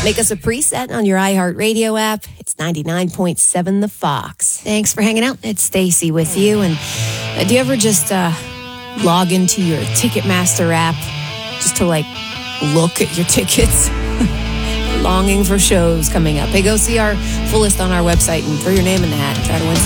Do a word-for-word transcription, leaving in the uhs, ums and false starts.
Make us a preset on your iHeartRadio app. It's ninety-nine point seven The Fox. Thanks for hanging out. It's Stacy with you. And uh, do you ever just uh, log into your Ticketmaster app just to, like, look at your tickets? Longing for shows coming up. Hey, go see our full list on our website and throw your name in the hat and try to win